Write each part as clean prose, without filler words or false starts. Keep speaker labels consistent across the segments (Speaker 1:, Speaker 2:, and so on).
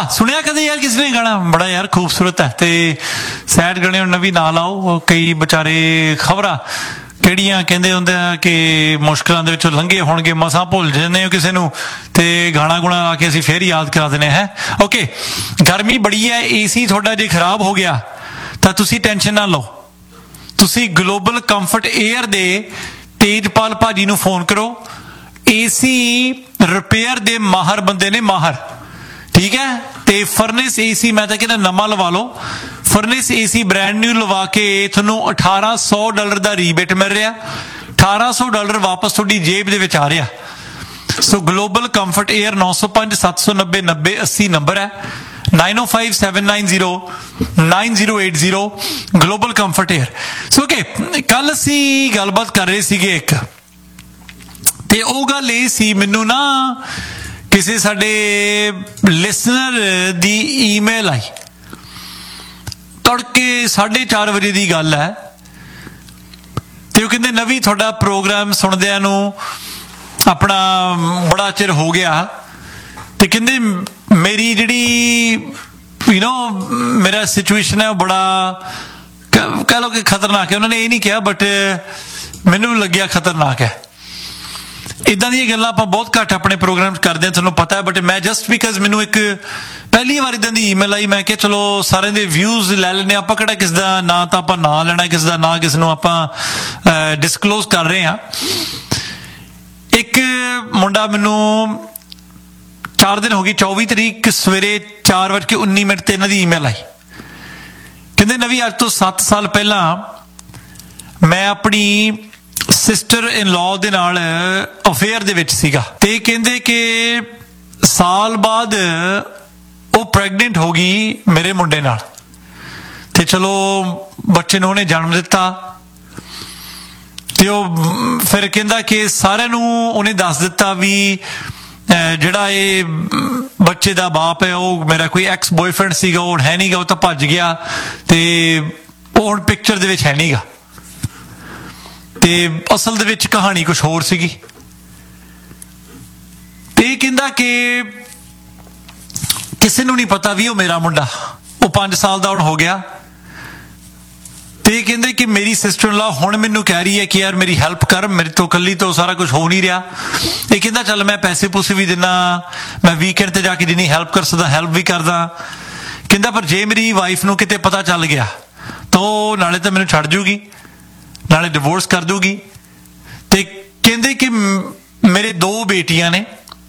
Speaker 1: सुनिया कदे यार किसी ने गाना बड़ा यार खूबसूरत है ते सैड गाने नवी ना लाओ कई बेचारे खबरां ਕਿਹੜੀਆਂ ਕਹਿੰਦੇ ਹੁੰਦੇ ਆ ਕਿ ਮੁਸ਼ਕਲਾਂ ਦੇ ਵਿੱਚੋਂ ਲੰਘੇ ਹੋਣਗੇ ਮਸਾਂ ਭੁੱਲ ਜਾਂਦੇ ਹੋ ਕਿਸੇ ਨੂੰ ਤੇ ਗਾਣਾ ਗੁਣਾ ਲਾ ਕੇ ਅਸੀਂ ਫੇਰ ਯਾਦ ਕਰਾ ਦਿੰਦੇ ਹੈ ਓਕੇ ਗਰਮੀ ਬੜੀ ਹੈ ਏਸੀ ਤੁਹਾਡਾ ਜੇ ਖਰਾਬ ਹੋ ਗਿਆ ਤਾਂ ਤੁਸੀਂ ਟੈਨਸ਼ਨ ਨਾ ਲਓ ਤੁਸੀਂ ਗਲੋਬਲ ਕੰਫਰਟ 에ਅਰ ਦੇ ਤੇਜਪਾਲ ਭਾਜੀ ਨੂੰ ਫੋਨ ਕਰੋ ਏਸੀ ਰਿਪੇਅਰ ਦੇ ਮਾਹਰ ਬੰਦੇ ਨੇ ਮਾਹਰ ठीक है तो फर्निस एसी मैं तो कहना नवा लवा लो फर्निस एसी ब्रांड न्यू लवा के थोनू $1800 का रीबेट मिल रहा $1800 वापस थोड़ी जेब दे विच आ रहा सो ग्लोबल कंफर्ट एयर 905 790 90 80 नंबर है 9057909080 global comfort air so okay कल असी गलबात कर रहे सीगे एक ते ओ गल ये सी मैनू ना किसी साडे लिसनर दी ईमेल आई तड़के 4:30 बजे की गल है तो कहते नवी थोड़ा प्रोग्राम सुनदियां नूं अपना बड़ा चिर हो गया तो कहते मेरी जिहड़ी यू नो मेरा सिचुएशन है बड़ा कह लो कि खतरनाक है उन्होंने ये नहीं कहा बट मैनू लग्या खतरनाक है इदां दी गल्लां आपां बहुत घट अपने प्रोग्राम करदे हां तुहानूं पता है बट मैं जस्ट बिकॉज मैनूं एक पहली बार इदां दी ईमेल आई मैं कहा चलो सारे दे व्यूज़ लै लैने आपां किहड़ा किस दा ना तां आपां ना लेना किस दा ना किस नूं आपां डिस्कलोज कर रहे हां एक मुंडा मैनूं 4 दिन हो गए 24 तरीक सवेरे 4:19 ते इन्हां दी ईमेल आई कहंदे नवी अज तो 7 साल पहला मैं अपनी सिस्टर इन लॉ दे नाल अफेयर दे विच सीगा ते कहंदे कि साल बाद वो प्रेगनेंट हो गई मेरे मुंडे नाल ते चलो बच्चे नूं उहने जन्म दिता ते फिर कहंदा कि सारिआं नूं उहने दस दिता भी जिहड़ा ये बच्चे दा बाप है वो मेरा कोई एक्स बॉयफ्रेंड सीगा हुण है नहीं गा वो तां भज गया ते वो हुण पिक्चर दे विच है नहीं गा ते असल दे विच कहानी कुछ होर सीगी ते कहंदा कि किसी नूं नहीं पता भी वो मेरा मुंडा वो 5 साल दा हुण हो गया ते कहंदे कि मेरी सिस्टर इन लॉ हुण मैनूं कह रही है कि यार मेरी हेल्प कर मेरे तो कल्ली तो सारा कुछ हो नहीं रहा ये कहंदा चल मैं पैसे पूसे भी दिना मैं वीकेंड ते जाके जिन्नी हेल्प कर सकदा हेल्प भी करदा कहंदा पर जे मेरी वाइफ नूं किते पता चल गया तो नाले तो मैनूं छड्ड जूगी नाले डिवोर्स कर दूगी ते कहंदे कि मेरे 2 बेटियां ने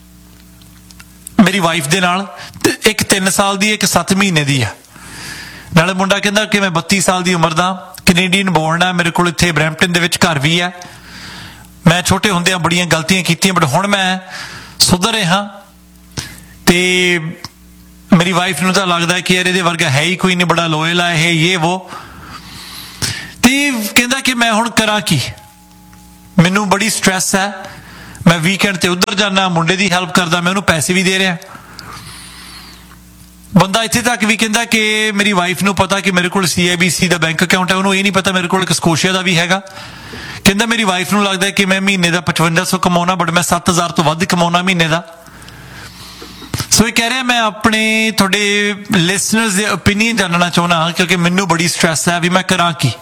Speaker 1: मेरी वाइफ दे नाल एक 3 साल दी एक 7 महीने दी है नाले मुंडा कहंदा कि मैं 32 साल दी उम्र दा कैनेडियन बोर्न है मेरे कोल इत्थे ब्रैम्पटन दे विच घर भी है मैं छोटे हुंदियां बड़ियां गलतियां कीतियां बट हुण मैं सुधर रहा ते मेरी वाइफ नूं तां लगदा है कि यार इहदे वर्गा है ही कोई नहीं बड़ा लोयल है ये वो कहंदा कि मैं हुण करा की मैनू बड़ी स्ट्रैस है मैं वीकेंड ते उधर जाना मुंडे दी हेल्प करदा मैं उहनूं पैसे भी दे रहा बंदा इत्थे तक भी कहंदा कि मेरी वाइफ नूं पता कि मेरे कोल CIBC दा बैंक अकाउंट है उहनूं ये नहीं पता मेरे कोल स्कोशिया दा भी हैगा कहंदा मेरी वाइफ नूं लगदा कि मैं महीने दा 5500 कमाउणा बट मैं 7000 तो वध कमाउणा महीने दा सो ये कह रहा मैं अपने थोड़े लिसनर्स दे ओपीनियन जानना चाहुंदा क्योंकि मैनू बड़ी स्ट्रैस है भी मैं करा की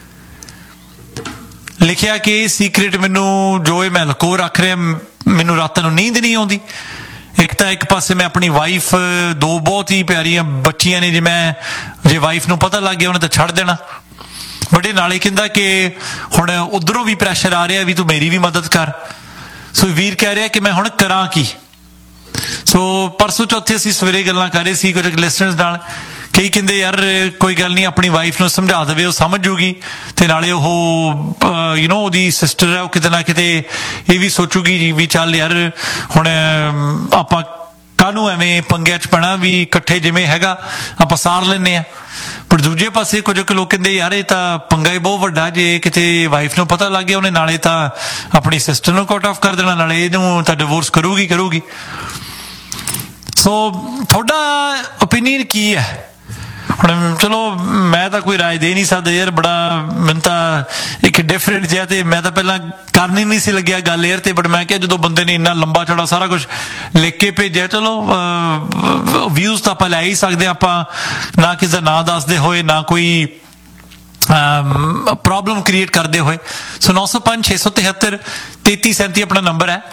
Speaker 1: लिखिया कि सीक्रेट मैनू जो मैं लको रख रहा मैनू रातां नूं नींद नहीं आउंदी एक तो एक पासे मैं अपनी वाइफ 2 बहुत ही प्यारियां बच्चियां ने जे मैं जे वाइफ नूं पता लग गया उन्हें तो छड़ देना बड़े नाले कहंदा कि हुण उधरों भी प्रैशर आ रहा भी तू मेरी भी मदद कर सो वीर कह रहा कि मैं हुण करा की सो परसों चौथे असीं सवेरे गल्लां कर रहे सी कुछ लिसनर्स नाल कई कहंदे यार कोई गल नहीं अपनी वाइफ नूं समझा देवे वो समझ जूगी ते नाले ओह यू नो ओहदी सिस्टर है वो किते ना किते ये भी सोचूगी भी चल यार हुण आपां काहनूं एवें पंगिਆਂ 'ਚ पैणा भी इकट्ठे जिवें हैगा आपां सार लैंदे आ पर दूजे पासे कुछ लोग कहंदे यार ये तां पंगा ही बहुत वड्डा जे किते वाइफ नूं पता लग गया उहने नाले तां अपनी सिस्टर नूं कट ऑफ कर देना नाले इहनूं तां डिवोर्स करूगी सो तुहाडा ओपीनियन की है ਹੁਣ ਚਲੋ ਮੈਂ ਤਾਂ ਕੋਈ ਰਾਏ ਦੇ ਨਹੀਂ ਸਕਦਾ ਯਾਰ, ਬੜਾ ਮੈਨੂੰ ਤਾਂ ਇੱਕ ਡਿਫਰੈਂਟ ਜਿਹਾ, ਤੇ ਮੈਂ ਤਾਂ ਪਹਿਲਾਂ ਕਰਨ ਹੀ ਨਹੀਂ ਸੀ ਲੱਗਿਆ ਗੱਲ ਯਾਰ, ਤੇ ਬਟ ਮੈਂ ਕਿਹਾ ਜਦੋਂ ਬੰਦੇ ਨੇ ਇੰਨਾ ਲੰਬਾ ਚੌੜਾ ਸਾਰਾ ਕੁਝ ਲਿਖ ਕੇ ਭੇਜਿਆ, ਚਲੋ ਵਿਊਜ਼ ਤਾਂ ਆਪਾਂ ਲੈ ਹੀ ਸਕਦੇ ਆਪਾਂ, ਨਾ ਕਿਸੇ ਦਾ ਨਾਂ ਦੱਸਦੇ ਹੋਏ, ਨਾ ਕੋਈ ਪ੍ਰੋਬਲਮ ਕ੍ਰੀਏਟ ਕਰਦੇ ਹੋਏ। ਸੋ 905 673 3337 ਆਪਣਾ ਨੰਬਰ ਹੈ,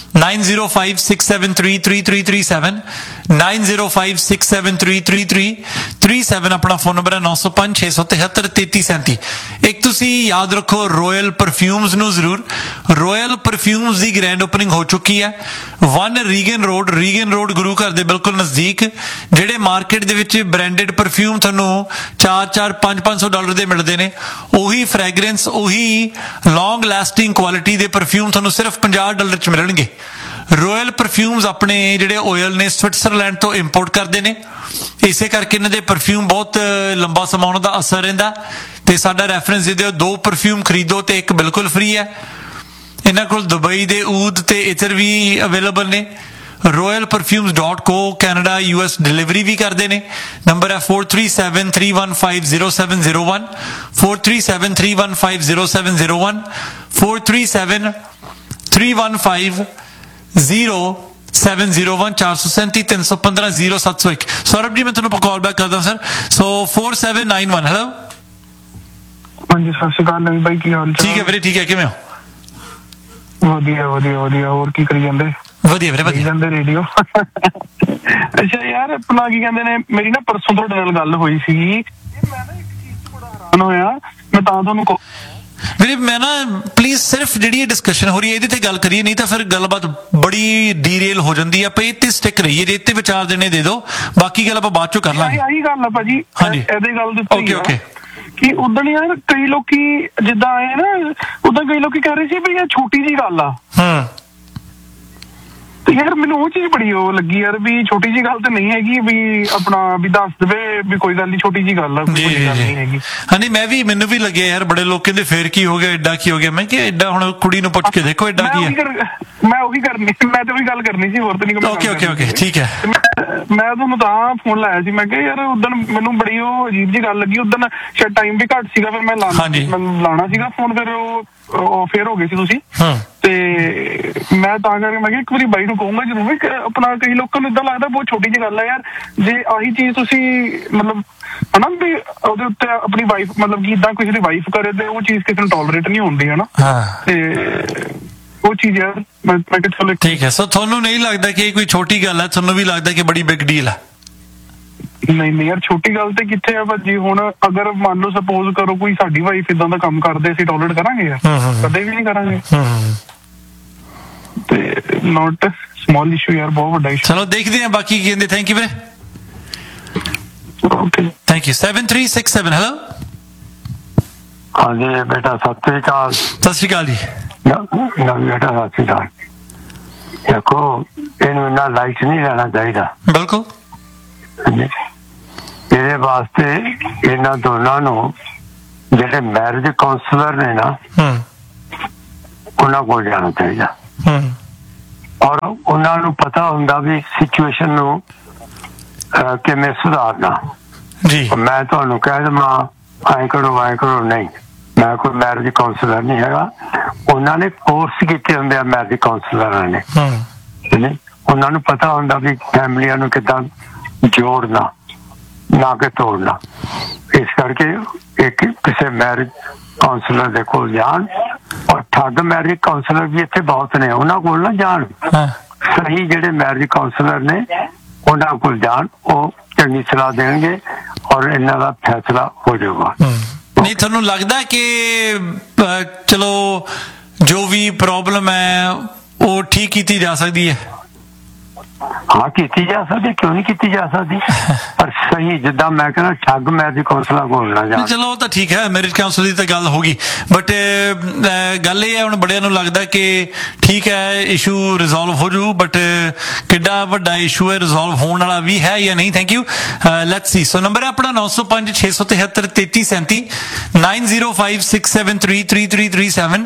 Speaker 1: 9056733337, 9056733337 ਆਪਣਾ ਫੋਨ ਨੰਬਰ ਹੈ, 905 673 3337। ਇੱਕ ਤੁਸੀਂ ਯਾਦ ਰੱਖੋ ਰੋਇਲ ਪਰਫਿਊਮਸ ਨੂੰ ਜ਼ਰੂਰ, ਰੋਇਲ ਪਰਫਿਊਮਸ ਦੀ ਗ੍ਰੈਂਡ ਓਪਨਿੰਗ ਹੋ ਚੁੱਕੀ ਹੈ, 1 ਰੀਗਨ ਰੋਡ ਗੁਰੂ ਘਰ ਦੇ ਬਿਲਕੁਲ ਨਜ਼ਦੀਕ। ਜਿਹੜੇ ਮਾਰਕੀਟ ਦੇ ਵਿੱਚ ਬ੍ਰਾਂਡਡ ਪਰਫਿਊਮ ਤੁਹਾਨੂੰ $400-500 ਦੇ ਮਿਲਦੇ ਨੇ, ਉਹੀ ਫ੍ਰੈਗਰੈਂਸ, ਉਹੀ ਲੌਂਗ ਲਾਸਟਿੰਗ ਕੁਆਲਿਟੀ ਦੇ ਪਰਫਿਊਮ ਤੁਹਾਨੂੰ ਸਿਰਫ $50 ਚ ਮਿਲਣਗੇ। ਰੋਇਲ ਪਰਫਿਊਮਸ ਆਪਣੇ ਜਿਹੜੇ ਆਇਲ ਨੇ ਸਵਿਟਜ਼ਰਲੈਂਡ ਤੋਂ ਇੰਪੋਰਟ ਕਰਦੇ ਨੇ, ਇਸੇ ਕਰਕੇ ਇਹਨਾਂ ਦੇ ਪਰਫਿਊਮ ਬਹੁਤ ਲੰਬਾ ਸਮਾਂ ਉਹਨਾਂ ਦਾ ਅਸਰ ਰਹਿੰਦਾ। ਤੇ ਸਾਡਾ ਰੈਫਰੈਂਸ ਦੇ ਦਿਓ, 2 ਪਰਫਿਊਮ ਖਰੀਦੋ ਤੇ ਇੱਕ ਬਿਲਕੁਲ ਫ੍ਰੀ ਹੈ। ਇਹਨਾਂ ਕੋਲ ਦੁਬਈ ਦੇ ਊਦ ਤੇ ਇਤਰ ਵੀ ਅਵੇਲੇਬਲ ਨੇ। royalperfumes.co, ਕੈਨੇਡਾ US ਡਿਲੀਵਰੀ ਵੀ ਕਰਦੇ ਨੇ। ਨੰਬਰ ਹੈ 4373150701, 4373150701, 4373150701, 437-315-0701। ਸੌਰਭ ਜੀ ਮੈਂ ਤੁਹਾਨੂੰ ਕਾਲ ਬੈਕ ਕਰਦਾ ਸਰ। ਸੋ 4791। ਹੈਲੋ
Speaker 2: ਹਾਂਜੀ, ਸਤਿ ਸ਼੍ਰੀ ਅਕਾਲ ਨਵੀਂ ਬਾਈ, ਕੀ ਹਾਲ ਚਾਲ?
Speaker 1: ਠੀਕ ਹੈ ਵੀਰੇ, ਠੀਕ ਹੈ, ਕਿਵੇਂ ਹੋ?
Speaker 2: ਵਧੀਆ ਵਧੀਆ ਵਧੀਆ। ਹੋਰ ਕੀ ਕਰੀ ਜਾਂਦੇ?
Speaker 1: ਵਧੀਆ ਵੀਰੇ, ਵਧੀਆ
Speaker 2: ਜਾਂਦੇ ਰੇਡੀਓ। ਅੱਛਾ ਯਾਰ, ਆਪਣਾ ਕੀ ਕਹਿੰਦੇ ਨੇ, ਮੇਰੀ ਨਾ ਪਰਸੋਂ ਤੁਹਾਡੇ ਨਾਲ ਗੱਲ ਹੋਈ ਸੀਗੀ, ਮੈਂ ਨਾ ਇੱਕ ਚੀਜ਼ ਤੋਂ ਬੜਾ ਹੈਰਾਨ ਹੋਇਆ, ਮੈਂ ਤਾਂ ਤੁਹਾਨੂੰ
Speaker 1: ਵੀਰੇ ਮੈਂ ਨਾ ਪਲੀਜ਼ ਸਿਰਫ ਜਿਹੜੀ ਇਹ ਡਿਸਕਸ਼ਨ ਹੋ ਰਹੀ ਹੈ ਇਹਦੇ ਤੇ ਗੱਲ ਕਰੀਏ, ਨਹੀਂ ਤਾਂ ਫਿਰ ਗੱਲਬਾਤ ਬੜੀ ਡੀਰੇਲ ਹੋ ਜਾਂਦੀ ਹੈ। ਆਪਾਂ ਇਹ ਤੇ ਸਟਿਕ ਰਹੀਏ, ਇਹ ਤੇ ਵਿਚਾਰ ਦੇਣੇ ਦੇ ਦਿਓ, ਬਾਕੀ ਗੱਲ ਆਪਾਂ ਬਾਅਦ ਚੋਂ ਕਰ ਲਾਂਗੇ।
Speaker 2: ਆਹੀ ਗੱਲ ਆ ਭਾਜੀ, ਇਹਦੇ ਗੱਲ ਦੇ
Speaker 1: ਓਕੇ
Speaker 2: ਕਿ ਉਦੋਂ ਯਾਰ ਕਈ ਲੋਕੀ ਜਿੱਦਾਂ ਆਏ ਨਾ, ਉਦਾਂ ਕਈ ਲੋਕੀ ਕਹਿ ਰਹੇ ਸੀ ਵੀ ਇਹ ਛੋਟੀ ਜਿਹੀ ਗੱਲ ਆ। ਤੇ ਯਾਰ ਮੈਨੂੰ ਉਹ ਚੀਜ਼ ਬੜੀ ਉਹ ਲੱਗੀ ਯਾਰ, ਵੀ ਛੋਟੀ ਜਿਹੀ ਗੱਲ ਤਾਂ ਨਹੀਂ ਹੈਗੀ, ਵੀ ਆਪਣਾ ਵੀ ਦੱਸ ਦੇਵੇ ਵੀ ਕੋਈ ਗੱਲ ਨਹੀਂ, ਛੋਟੀ ਜਿਹੀ ਗੱਲ ਆ, ਕੋਈ ਗੱਲ ਨਹੀਂ ਹੈਗੀ।
Speaker 1: ਹਾਂਜੀ, ਮੈਨੂੰ ਵੀ ਲੱਗਿਆ ਯਾਰ, ਬੜੇ ਲੋਕ ਕਹਿੰਦੇ ਫੇਰ ਕੀ ਹੋ ਗਿਆ, ਐਡਾ ਕੀ ਹੋ ਗਿਆ। ਮੈਂ ਕਿਹਾ ਐਡਾ, ਹੁਣ ਕੁੜੀ ਨੂੰ ਪੁੱਛ ਕੇ ਦੇਖੋ ਐਡਾ ਕੀ ਹੈ।
Speaker 2: ਮੈਂ ਉਹੀ ਗੱਲ ਕਰਨੀ ਸੀ, ਹੋਰ ਤਾਂ ਨਹੀਂ।
Speaker 1: ਓਕੇ ਠੀਕ ਹੈ।
Speaker 2: ਮੈਂ ਤੁਹਾਨੂੰ ਤਾਂ ਫੋਨ ਲਾਇਆ ਸੀ, ਮੈਂ ਕਿਹਾ ਯਾਰ ਉਦੋਂ ਮੈਨੂੰ ਬੜੀ ਉਹ ਅਜੀਬ ਜਿਹੀ ਗੱਲ ਲੱਗੀ। ਉਦੋਂ ਸ਼ਾਇਦ ਟਾਈਮ ਵੀ ਘੱਟ ਸੀਗਾ, ਫਿਰ ਮੈਂ ਲਾਣਾ ਸੀਗਾ ਫੋਨ, ਫਿਰ ਉਹ ਫੇਰ ਹੋ ਗਏ ਸੀ ਤੁਸੀਂ। ਤੇ ਮੈਂ ਤਾਂ ਕਰਕੇ ਮੈਂ ਕਿਹਾ ਇੱਕ ਵਾਰੀ ਬਾਈ ਨੂੰ ਕਹੂੰਗਾ ਜ਼ਰੂਰ, ਆਪਣਾ ਕਈ ਲੋਕਾਂ ਨੂੰ ਏਦਾਂ ਲੱਗਦਾ ਬਹੁਤ ਛੋਟੀ ਜਿਹੀ ਗੱਲ ਹੈ ਯਾਰ, ਜੇ ਆਹੀ ਚੀਜ਼ ਤੁਸੀਂ ਮਤਲਬ ਹਨਾ ਵੀ ਉਹਦੇ ਉੱਤੇ ਆਪਣੀ ਵਾਈਫ, ਮਤਲਬ ਕਿ ਏਦਾਂ ਕਿਸੇ ਦੀ ਵਾਈਫ ਕਰੇ ਤੇ ਉਹ ਚੀਜ਼ ਕਿਸੇ ਨੂੰ ਟੋਲਰੇਟ ਨਹੀਂ ਹੁੰਦੀ ਹਨਾ। ਤੇ ਉਹ ਚੀਜ਼ ਯਾਰ ਮੈਂ ਕਿਹਾ ਚਲੋ
Speaker 1: ਠੀਕ ਹੈ। ਸੋ ਤੁਹਾਨੂੰ ਨਹੀਂ ਲੱਗਦਾ ਕਿ ਇਹ ਕੋਈ ਛੋਟੀ ਗੱਲ ਹੈ, ਤੁਹਾਨੂੰ ਵੀ ਲੱਗਦਾ ਕਿ ਬੜੀ ਬਿਗ ਡੀਲ ਹੈ?
Speaker 2: ਨਹੀਂ ਯਾਰ, ਛੋਟੀ ਗੱਲ ਤੇ ਕਿੱਥੇ ਆ ਭਾਜੀ। ਹੁਣ ਅਗਰ ਮੰਨ ਲਓ ਸਪੋਜ਼ ਕਰੋ ਕੋਈ ਸਾਡੀ ਵਾਈਫ ਇਦਾਂ ਦਾ ਕੰਮ ਕਰਦੇ, ਅਸੀਂ ਟੋਲਰੇਟ ਕਰਾਂਗੇ ਯਾਰ? ਕਦੇ ਵੀ ਨਹੀਂ ਕਰਾਂਗੇ। ਤੇ ਨੋਟ ਸਮਾਲ ਇਸ਼ੂ ਯਾਰ, ਬਹੁਤ ਵੱਡਾ ਇਸ਼ੂ।
Speaker 1: ਚਲੋ ਦੇਖਦੇ ਹਾਂ ਬਾਕੀ ਕੀ ਕਹਿੰਦੇ। ਥੈਂਕ ਯੂ ਵੀਰੇ।
Speaker 2: Okay,
Speaker 1: thank you. 7367। ਹੈਲੋ
Speaker 3: ਹਾਂਜੀ ਬੇਟਾ, ਸਤਿ ਸ੍ਰੀ ਅਕਾਲ।
Speaker 1: ਸਤਿ ਸ਼੍ਰੀ ਅਕਾਲ ਜੀ।
Speaker 3: ਬੇਟਾ ਸਤਿ ਸ੍ਰੀ ਅਕਾਲ। ਦੇਖੋ, ਇਹਨੂੰ ਇੰਨਾ ਲਾਈਟ ਨਹੀਂ ਲੈਣਾ ਚਾਹੀਦਾ।
Speaker 1: ਬਿਲਕੁਲ।
Speaker 3: ਇਹਦੇ ਵਾਸਤੇ ਇਹਨਾਂ ਦੋਨਾਂ ਨੂੰ ਜਿਹੜੇ ਮੈਰਿਜ ਕਾਉਂਸਲਰ ਨੇ ਨਾ, ਉਹਨਾਂ ਕੋਲ ਜਾਣਾ ਚਾਹੀਦਾ, ਔਰ ਉਹਨਾਂ ਨੂੰ ਪਤਾ ਹੁੰਦਾ ਵੀ ਸਿਚੁਏਸ਼ਨ ਨੂੰ ਕਿਵੇਂ ਸੁਧਾਰਨਾ।
Speaker 1: ਜੀ
Speaker 3: ਮੈਂ ਤੁਹਾਨੂੰ ਕਹਿ ਦੇਵਾਂ ਐਂ ਕਰੋ ਨਹੀਂ, ਮੈਂ ਕੋਈ ਮੈਰਿਜ ਕਾਉਂਸਲਰ ਨਹੀਂ ਹੈਗਾ। ਉਹਨਾਂ ਨੇ ਕੋਰਸ ਕੀਤੇ ਹੁੰਦੇ ਆ ਮੈਰਿਜ ਕਾਉਂਸਲਰਾਂ ਨੇ, ਉਹਨਾਂ ਨੂੰ ਪਤਾ ਹੁੰਦਾ ਵੀ ਫੈਮਲੀਆਂ ਨੂੰ ਕਿੱਦਾਂ ਜੋੜਨਾ, ਨਾ ਕਿ ਤੋੜਨਾ। ਇਸ ਕਰਕੇ ਕਿਸੇ ਮੈਰਿਜ ਕਾਉਂਸਲਰ ਦੇ ਕੋਲ ਜਾਣ, ਔਰ ਠੱਗ ਮੈਰਿਜ ਕਾਉਂਸਲਰ ਵੀ ਇੱਥੇ ਬਹੁਤ ਨੇ, ਉਹਨਾਂ ਕੋਲ ਨਾ ਜਾਣ। ਸਹੀ ਜਿਹੜੇ ਮੈਰਿਜ ਕਾਉਂਸਲਰ ਨੇ ਉਹਨਾਂ ਕੋਲ ਜਾਣ, ਉਹ ਚੰਗੀ ਸਲਾਹ ਦੇਣਗੇ ਔਰ ਇਹਨਾਂ ਦਾ ਫੈਸਲਾ ਹੋ ਜਾਊਗਾ।
Speaker 1: ਨਹੀਂ ਤੁਹਾਨੂੰ ਲੱਗਦਾ ਕਿ ਚਲੋ ਜੋ ਵੀ ਪ੍ਰੋਬਲਮ ਹੈ ਉਹ ਠੀਕ ਕੀਤੀ ਜਾ ਸਕਦੀ ਹੈ?
Speaker 3: ਹਾਂ, ਕੀਤੀ ਜਾ ਸਕਦੀ, ਕਿਉਂ ਨਹੀਂ ਕੀਤੀ ਜਾ ਸਕਦੀ, ਪਰ ਸਹੀ ਜਿੱਦਾਂ ਮੈਂ ਕਹਿੰਦਾ ਠੱਗ ਮੈਰਿਜ ਕਾਉਂਸਲਰ ਕੋਲ ਨਾ ਜਾਣ।
Speaker 1: ਚਲੋ ਉਹ ਤਾਂ ਠੀਕ ਹੈ, ਮੈਰਿਜ ਕਾਉਂਸਲ ਦੀ ਤਾਂ ਗੱਲ ਹੋ ਗਈ, ਬਟ ਗੱਲ ਇਹ ਹੈ ਹੁਣ ਬੜਿਆਂ ਨੂੰ ਲੱਗਦਾ ਕਿ ਠੀਕ ਹੈ ਇਸ਼ੂ ਰਿਜ਼ੋਲਵ ਹੋ ਜੂ, ਬਟ ਕਿੱਡਾ ਵੱਡਾ ਇਸ਼ੂ ਹੈ, ਰਿਜ਼ੋਲਵ ਹੋਣ ਵਾਲਾ ਵੀ ਹੈ ਜਾਂ ਨਹੀਂ? Thank you. Let's see. So number ਹੈ ਆਪਣਾ 905 673 3337, 9056733337,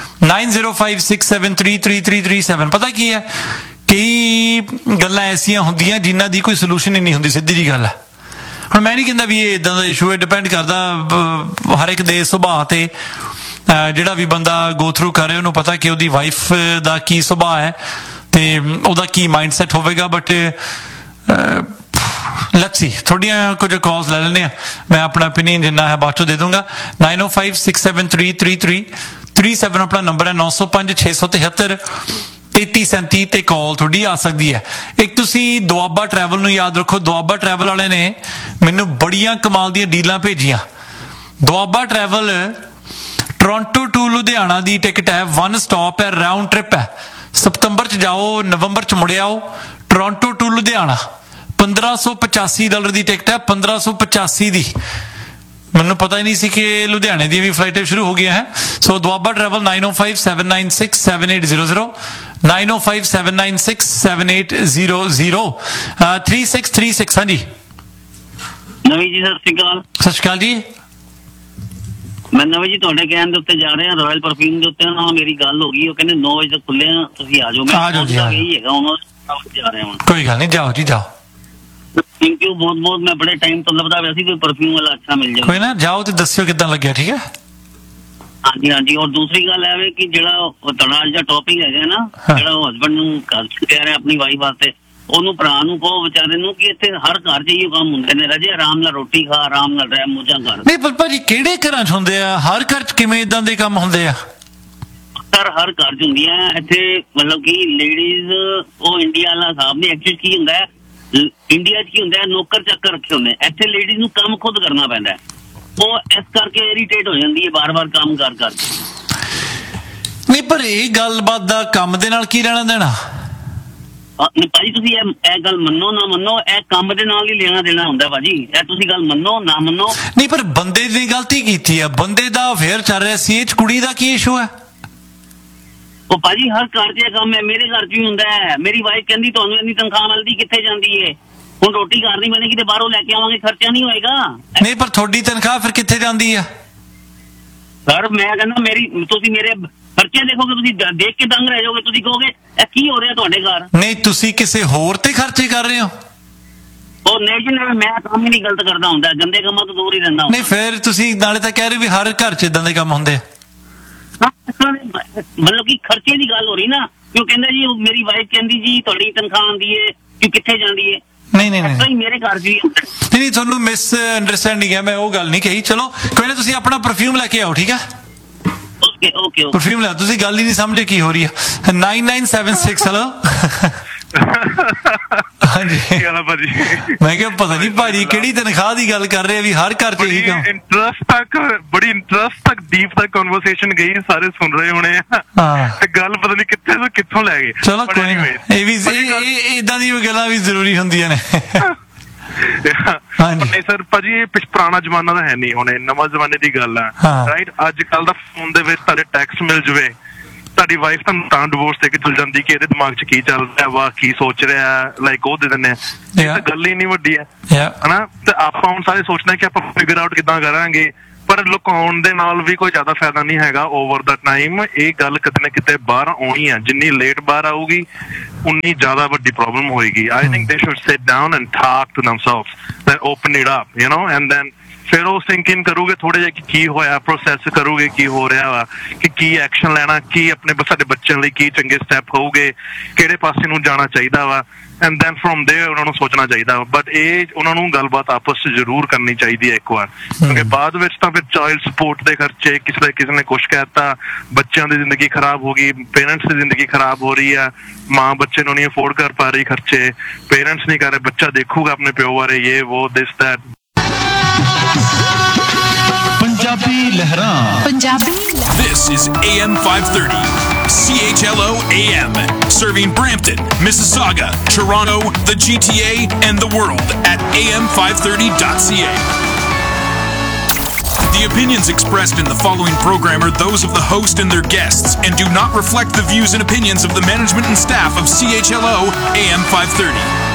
Speaker 1: 9056733337। ਪਤਾ ਕੀ ਹੈ, ਕਈ ਗੱਲਾਂ ਐਸੀਆਂ ਹੁੰਦੀਆਂ ਜਿਨ੍ਹਾਂ ਦੀ ਕੋਈ ਸੋਲੂਸ਼ਨ ਹੀ ਨਹੀਂ ਹੁੰਦੀ, ਸਿੱਧੀ ਜੀ ਗੱਲ ਹੈ। ਹੁਣ ਮੈਂ ਨਹੀਂ ਕਹਿੰਦਾ ਵੀ ਇਹ ਇਦਾਂ ਦਾ ਇਸ਼ੂ ਹੈ, ਡਿਪੈਂਡ ਕਰਦਾ ਹਰ ਇੱਕ ਦੇ ਸੁਭਾਅ ਤੇ। ਜਿਹੜਾ ਵੀ ਬੰਦਾ ਗੋ ਥਰੂ ਕਰੇ ਉਹਨੂੰ ਪਤਾ ਕਿ ਉਹਦੀ ਵਾਈਫ ਦਾ ਕੀ ਸੁਭਾਅ ਹੈ ਤੇ ਉਹਦਾ ਕੀ ਮਾਈਂਡ ਸੈਟ ਹੋਵੇਗਾ। ਬਟ ਲੈਟਸ ਸੀ, ਥੋੜੀਆਂ ਕੁਝ ਕਾਲਸ ਲੈ ਲੈਂਦੇ ਆ, ਮੈਂ ਆਪਣਾ ਓਪੀਨੀਅਨ ਜਿੰਨਾ ਹੈ ਬਾਅਦ ਚੋਂ ਦੇ ਦੂੰਗਾ। 9056733337 ਆਪਣਾ ਨੰਬਰ ਹੈ, 905673 3337 ਤੇ ਕਾਲ ਤੁਹਾਡੀ ਆ ਸਕਦੀ ਹੈ। ਇੱਕ ਤੁਸੀਂ ਦੁਆਬਾ ਟਰੈਵਲ ਨੂੰ ਯਾਦ ਰੱਖੋ, ਦੁਆਬਾ ਟਰੈਵਲ ਵਾਲੇ ਨੇ ਮੈਨੂੰ ਬੜੀਆਂ ਕਮਾਲ ਦੀਆਂ ਡੀਲਾਂ ਭੇਜੀਆਂ। Doaba travel Toronto to Ludhiana the ticket ਹੈ, 1 ਸਟਾਪ ਹੈ, ਰਾਊਂਡ ਟ੍ਰਿਪ ਹੈ। ਸਤੰਬਰ 'ਚ ਜਾਓ, ਨਵੰਬਰ 'ਚ ਮੁੜ ਆਓ। Toronto to Ludhiana $1585 the ticket ਹੈ, 1585 ਦੀ। ਮੈਨੂੰ ਪਤਾ ਹੀ ਨਹੀਂ ਸੀ ਕਿ ਲੁਧਿਆਣੇ ਦੀ ਵੀ ਫਲਾਈਟ ਸ਼ੁਰੂ ਹੋ ਗਈਆਂ ਹੈ। ਸੋ ਦੁਆਬਾ ਟਰੈਵਲ 9057967800 9057967800 3636। ਹਾਂਜੀ
Speaker 4: ਨਵੀਂ ਜੀ, ਸਤਿ ਸ਼੍ਰੀ ਅਕਾਲ।
Speaker 1: ਸਤਿ ਸ਼੍ਰੀ ਅਕਾਲ ਜੀ।
Speaker 4: ਮੈਂ ਨਵੀਂ ਜੀ ਤੁਹਾਡੇ ਕਹਿਣ ਦੇ ਉੱਤੇ ਜਾ ਰਹੇ ਹਾਂ, ਰਾਇਲ ਪਰਫਿਊਮ ਦੇ ਉੱਤੇ ਨਾਲ ਮੇਰੀ ਗੱਲ ਹੋ ਗਈ। ਉਹ ਕਹਿੰਦੇ 9 ਵਜੇ ਤੱਕ ਖੁੱਲੇ ਆ, ਤੁਸੀਂ ਆ ਜਾਓ। ਮੈਂ ਆ ਜਾਓ ਜੀ, ਹੈਗਾ ਹੁਣ ਜਾ ਰਹੇ ਹਾਂ।
Speaker 1: ਕੋਈ ਗੱਲ ਨਹੀਂ, ਜਾਓ ਜੀ ਜਾਓ।
Speaker 4: ਥੈਂਕ ਯੂ ਬਹੁਤ ਬਹੁਤ। ਮੈਂ ਬੜੇ ਟਾਈਮ ਤੋਂ ਲੱਭਦਾ ਪਿਆ ਸੀ ਕੋਈ ਪਰਫਿਊਮ ਵਾਲਾ ਅੱਛਾ ਮਿਲ ਜਾਵੇ।
Speaker 1: ਕੋਈ ਨਾ, ਜਾਓ ਤੇ ਦੱਸਿਓ ਕਿੱਦਾਂ ਲੱਗਿਆ, ਠੀਕ ਹੈ।
Speaker 4: ਹਾਂਜੀ ਹਾਂਜੀ। ਔਰ ਦੂਸਰੀ ਗੱਲ ਇਹ ਕਿ ਜਿਹੜਾ ਤੁਹਾਡਾ ਅੱਜ ਦਾ ਟੌਪਿਕ ਹੈਗਾ ਨਾ, ਜਿਹੜਾ ਉਹ ਹਸਬੈਂਡ ਨੂੰ ਘਰ ਕਹਿ ਰਿਹਾ ਆਪਣੀ ਵਾਈਫ ਵਾਸਤੇ, ਉਹਨੂੰ ਭਰਾ ਨੂੰ ਕਹੋ ਵਿਚਾਰੇ ਨੂੰ ਕਿ ਇੱਥੇ ਹਰ ਘਰ 'ਚ ਇਹੋ ਕੰਮ ਹੁੰਦੇ ਨੇ। ਰਾਜੇ ਆਰਾਮ ਨਾਲ ਰੋਟੀ ਖਾ, ਆਰਾਮ ਨਾਲ ਰਹਿ, ਮੌਜਾਂ ਕਰ।
Speaker 1: ਨਹੀਂ ਪਰ ਭਾਜੀ, ਕਿਹੜੇ ਘਰਾਂ 'ਚ ਹੁੰਦੇ ਆ? ਹਰ ਘਰ 'ਚ ਕਿਵੇਂ ਇਦਾਂ ਦੇ ਕੰਮ ਹੁੰਦੇ ਆ?
Speaker 4: ਸਰ ਹਰ ਘਰ 'ਚ ਹੁੰਦੀਆਂ ਇੱਥੇ। ਮਤਲਬ ਕਿ ਲੇਡੀਜ਼, ਉਹ ਇੰਡੀਆ ਵਾਲਾ ਹਿਸਾਬ ਨਹੀਂ। ਐਕਚੁਅਲੀ ਕੀ ਹੁੰਦਾ ਹੈ, ਇੰਡੀਆ 'ਚ ਕੀ ਹੁੰਦਾ ਹੈ, ਨੌਕਰ ਚੱਕਰ ਰੱਖੇ ਹੁੰਦੇ। ਇੱਥੇ ਲੇਡੀਜ਼ ਨੂੰ ਕੰਮ ਖੁਦ ਕਰਨਾ ਪੈਂਦਾ, ਉਹ ਇਸ ਕਰਕੇ ਇਰੀਟੇਟ ਹੋ ਜਾਂਦੀ ਹੈ ਬਾਰ-ਬਾਰ ਕੰਮ ਕਰ ਕਰਕੇ।
Speaker 1: ਨਹੀਂ ਪਰ ਇਹ ਗੱਲਬਾਤ ਦਾ ਕੰਮ ਦੇ ਨਾਲ ਕੀ ਲੈਣਾ ਦੇਣਾ?
Speaker 4: ਭਾਜੀ ਤੁਸੀਂ ਇਹ ਗੱਲ ਮੰਨੋ ਨਾ ਮੰਨੋ, ਇਹ ਕੰਮ ਦੇ ਨਾਲ ਹੀ ਲੈਣਾ ਦੇਣਾ ਹੁੰਦਾ ਭਾਜੀ। ਇਹ ਤੁਸੀਂ ਗੱਲ ਮੰਨੋ ਨਾ ਮੰਨੋ।
Speaker 1: ਨਹੀਂ ਪਰ ਬੰਦੇ ਨੇ ਗਲਤੀ ਕੀਤੀ ਆ, ਬੰਦੇ ਦਾ ਅਫੇਅਰ ਚੱਲ ਰਿਹਾ ਸੀ, ਇਹ 'ਚ ਕੁੜੀ ਦਾ ਕੀ ਇਸ਼ੂ ਹੈ?
Speaker 4: ਉਹ ਭਾਜੀ ਹਰ ਘਰ 'ਚ ਇਹ ਕੰਮ ਹੈ, ਮੇਰੇ ਘਰ 'ਚ ਵੀ ਹੁੰਦਾ ਹੈ। ਮੇਰੀ ਵਾਈਫ ਕਹਿੰਦੀ ਤੁਹਾਨੂੰ ਇੰਨੀ ਤਨਖਾਹ ਮਿਲਦੀ, ਕਿੱਥੇ ਜਾਂਦੀ ਹੈ? ਹੁਣ ਰੋਟੀ ਘਰ ਨਹੀਂ ਬਣੇਗੀ ਤੇ ਬਾਹਰੋਂ ਲੈ ਕੇ ਆਵਾਂਗੇ, ਖਰਚਾ ਨਹੀਂ ਹੋਏਗਾ।
Speaker 1: ਨਹੀਂ ਪਰ ਤੁਹਾਡੀ ਤਨਖਾਹ ਫਿਰ ਕਿੱਥੇ ਜਾਂਦੀ ਆ?
Speaker 4: ਸਰ ਮੈਂ ਕਹਿੰਦਾ ਤੁਸੀਂ ਮੇਰੇ ਖਰਚੇ ਦੇਖੋਗੇ, ਤੁਸੀਂ ਦੇਖ ਕੇ ਦੰਗ ਰਹਿ ਜਾਓਗੇ। ਤੁਸੀਂ ਕਹੋਗੇ ਇਹ ਕੀ ਹੋ ਰਿਹਾ ਤੁਹਾਡੇ ਘਰ।
Speaker 1: ਨਹੀਂ ਤੁਸੀਂ ਕਿਸੇ ਹੋਰ ਤੇ ਖਰਚੇ ਕਰ ਰਹੇ ਹੋ।
Speaker 4: ਉਹ ਨਹੀਂ, ਮੈਂ ਕੰਮ ਹੀ ਨਹੀਂ ਗਲਤ ਕਰਦਾ ਹੁੰਦਾ, ਗੰਦੇ ਕੰਮਾਂ ਤੋਂ ਦੂਰ ਹੀ ਰਹਿੰਦਾ ਹੁੰਦਾ।
Speaker 1: ਨਹੀਂ ਫਿਰ ਤੁਸੀਂ ਨਾਲੇ ਤਾਂ ਕਹਿ ਰਹੇ ਵੀ ਹਰ ਘਰ 'ਚ ਇਦਾਂ ਦੇ ਕੰਮ ਹੁੰਦੇ ਆ।
Speaker 4: ਮਤਲਬ ਕਿ ਖਰਚੇ ਦੀ ਗੱਲ ਹੋ ਰਹੀ ਨਾ, ਕਿਉਂ ਕਹਿੰਦਾ ਜੀ ਮੇਰੀ ਵਾਈਫ ਕਹਿੰਦੀ ਜੀ ਤੁਹਾਡੀ ਤਨਖਾਹ ਆਉਂਦੀ ਹੈ ਕਿ ਕਿੱਥੇ ਜਾਂਦੀ ਹੈ।
Speaker 1: ਨਹੀਂ
Speaker 4: ਮੇਰੇ ਘਰ ਵੀ
Speaker 1: ਨਹੀਂ, ਤੁਹਾਨੂੰ ਮਿਸ ਅੰਡਰਸਟੈਂਡਿੰਗ ਹੈ, ਮੈਂ ਉਹ ਗੱਲ ਨਹੀਂ ਕਹੀ। ਚਲੋ ਕੋਈ ਨਾ, ਤੁਸੀਂ ਆਪਣਾ ਪਰਫਿਊਮ ਲੈ ਕੇ ਆਓ, ਠੀਕ ਹੈ।
Speaker 4: ਓਕੇ
Speaker 1: ਪਰਫਿਊਮ ਲੈ, ਤੁਸੀਂ ਗੱਲ ਹੀ ਨਹੀਂ ਸਮਝੇ ਕੀ ਹੋ ਰਹੀ ਹੈ। 9976 ਹੈਲੋ। ਹਾਂਜੀ
Speaker 2: ਭਾਜੀ,
Speaker 1: ਮੈਂ ਕਿਹਾ ਪਤਾ ਨਹੀਂ ਭਾਜੀ ਕਿਹੜੀ ਤਨਖਾਹ ਦੀ ਗੱਲ ਕਰ ਰਹੇ ਆ ਵੀ ਹਰ ਘਰ 'ਚ ਇਹੀ ਕੰਮ।
Speaker 2: ਬੜੀ ਇੰਟਰਸਟ ਤੱਕ ਡੀਪ ਤੱਕ ਕਨਵਰਸੇਸ਼ਨ ਗਈ, ਸਾਰੇ ਸੁਣ ਰਹੇ ਹੋਣੇ ਆ ਤੇ ਗੱਲ ਪਤਾ ਨਹੀਂ ਕਿੱਥੋਂ ਲੈ ਗਏ।
Speaker 1: ਚਲੋ ਕੋਈ ਨਾ, ਇਹ ਵੀ ਇਦਾਂ ਦੀਆਂ ਗੱਲਾਂ ਵੀ ਜ਼ਰੂਰੀ ਹੁੰਦੀਆਂ ਨੇ।
Speaker 2: ਨਹੀਂ ਸਰ ਭਾਜੀ, ਇਹ ਪੁਰਾਣਾ ਜ਼ਮਾਨਾ ਤਾਂ ਹੈ ਨਹੀਂ, ਹੁਣ ਨਵਾਂ ਜ਼ਮਾਨੇ ਦੀ ਗੱਲ ਹੈ, ਰਾਈਟ। ਅੱਜ ਕੱਲ ਦਾ ਫੋਨ ਦੇ ਵਿੱਚ ਤੁਹਾਡੇ ਟੈਕਸਟ ਮਿਲ ਜਾਵੇ, ਤੁਹਾਡੀ ਵਾਈਫ ਤੁਹਾਨੂੰ ਤਾਂ ਡਿਵੋਰਸ ਦੇ ਕੇ ਚਲ ਜਾਂਦੀ ਕਿ ਇਹਦੇ ਦਿਮਾਗ 'ਚ ਕੀ ਚੱਲ ਰਿਹਾ ਵਾ, ਕੀ ਸੋਚ ਰਿਹਾ, ਲਾਈਕ ਉਹ ਦੇ ਦਿੰਦੇ। ਇਹ ਤਾਂ ਗੱਲ ਹੀ ਨਹੀਂ ਵੱਡੀ ਹੈ ਹਨਾ। ਤੇ ਆਪਾਂ ਹੁਣ ਸਾਰੇ ਸੋਚਦੇ ਕਿ ਆਪਾਂ ਫਿਗਰ ਆਊਟ ਕਿੱਦਾਂ ਕਰਾਂਗੇ, ਪਰ ਲੁਕਾਉਣ ਦੇ ਨਾਲ ਵੀ ਕੋਈ ਜ਼ਿਆਦਾ ਫਾਇਦਾ ਨਹੀਂ ਹੈਗਾ। ਓਵਰ ਦਾ ਟਾਈਮ ਇਹ ਗੱਲ ਕਿਤੇ ਨਾ ਕਿਤੇ ਬਾਹਰ ਆਉਣੀ ਆ। ਜਿੰਨੀ ਲੇਟ ਬਾਹਰ ਆਊਗੀ ਉਨੀ ਜ਼ਿਆਦਾ ਵੱਡੀ ਪ੍ਰੋਬਲਮ ਹੋਏਗੀ। ਆਈ ਥਿੰਕ ਦੇ should sit down and talk to ਦੈਮਸੈਲਵਸ, then open it up, you know, and then ਫਿਰ ਉਹ ਥਿੰਕ ਇਨ ਕਰੋਗੇ ਥੋੜੇ ਜਿਹਾ ਕਿ ਕੀ ਹੋਇਆ, ਪ੍ਰੋਸੈਸ ਕਰੋਗੇ ਕੀ ਹੋ ਰਿਹਾ ਵਾ, ਕਿ ਕੀ ਐਕਸ਼ਨ ਲੈਣਾ, ਕੀ ਆਪਣੇ ਸਾਡੇ ਬੱਚਿਆਂ ਲਈ ਕੀ ਚੰਗੇ ਸਟੈਪ ਹੋਊਗੇ, ਕਿਹੜੇ ਪਾਸੇ ਨੂੰ ਜਾਣਾ ਚਾਹੀਦਾ ਵਾ, ਐਂਡ ਦੈਨ ਫਰੋਮ ਦੇਅਰ ਉਹਨਾਂ ਨੂੰ ਸੋਚਣਾ ਚਾਹੀਦਾ ਵਾ। ਬਟ ਇਹ ਉਹਨਾਂ ਨੂੰ ਗੱਲਬਾਤ ਆਪਸ 'ਚ ਜ਼ਰੂਰ ਕਰਨੀ ਚਾਹੀਦੀ ਹੈ ਇੱਕ ਵਾਰ, ਕਿਉਂਕਿ ਬਾਅਦ ਵਿੱਚ ਤਾਂ ਫਿਰ ਚਾਈਲਡ ਸਪੋਰਟ ਦੇ ਖਰਚੇ, ਕਿਸੇ ਨੇ ਕੁਛ ਕਹਿਤਾ, ਬੱਚਿਆਂ ਦੀ ਜ਼ਿੰਦਗੀ ਖਰਾਬ ਹੋ ਗਈ, ਪੇਰੈਂਟਸ ਦੀ ਜ਼ਿੰਦਗੀ ਖਰਾਬ ਹੋ ਰਹੀ ਆ, ਮਾਂ ਬੱਚੇ ਨੂੰ ਨਹੀਂ ਅਫੋਰਡ ਕਰ ਪਾ ਰਹੀ ਖਰਚੇ, ਪੇਰੈਂਟਸ ਨਹੀਂ ਕਰ ਰਹੇ, ਬੱਚਾ ਦੇਖੂਗਾ ਆਪਣੇ ਪਿਓ ਬਾਰੇ ਇਹ ਉਹ ਦਿਸ that.
Speaker 5: Punjabi Lehran.
Speaker 6: This is AM 530, CHLO AM, serving Brampton, Mississauga, Toronto, the GTA, and the world at am530.ca. The opinions expressed in the following program are those of the host and their guests and do not reflect the views and opinions of the management and staff of CHLO AM 530.